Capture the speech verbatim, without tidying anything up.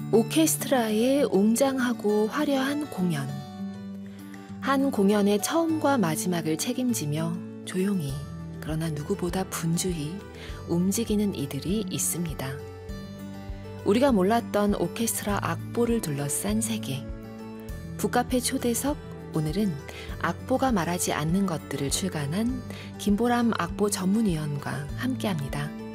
오케스트라의 웅장하고 화려한 공연. 한 공연의 처음과 마지막을 책임지며 조용히, 그러나 누구보다 분주히 움직이는 이들이 있습니다. 우리가 몰랐던 오케스트라 악보를 둘러싼 세계. 북카페 초대석, 오늘은 악보가 말하지 않는 것들을 출간한 김보람 악보 전문위원과 함께합니다.